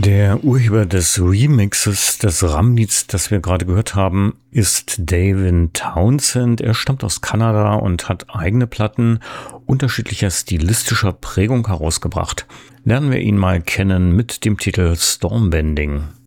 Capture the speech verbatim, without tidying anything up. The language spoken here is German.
Der Urheber des Remixes des Ram-Lieds, das wir gerade gehört haben, ist Devin Townsend. Er stammt aus Kanada und hat eigene Platten unterschiedlicher stilistischer Prägung herausgebracht. Lernen wir ihn mal kennen mit dem Titel Stormbending.